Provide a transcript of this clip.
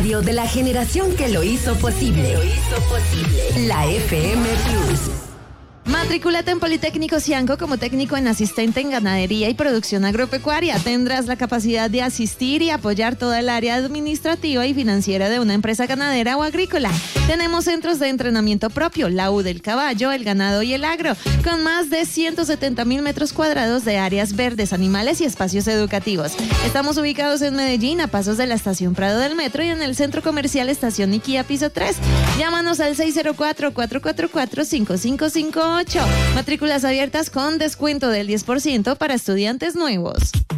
radio de la generación que lo hizo posible. La FM Plus. Matricúlate en Politécnico Cianco como técnico en asistente en ganadería y producción agropecuaria. Tendrás la capacidad de asistir y apoyar toda el área administrativa y financiera de una empresa ganadera o agrícola. Tenemos centros de entrenamiento propio, la U del caballo, el ganado y el agro, con más de 170,000 metros cuadrados de áreas verdes, animales y espacios educativos. Estamos ubicados en Medellín, a pasos de la estación Prado del Metro y en el centro comercial Estación Niquía, piso 3. Llámanos al 604-444-5558. Matrículas abiertas con descuento del 10% para estudiantes nuevos.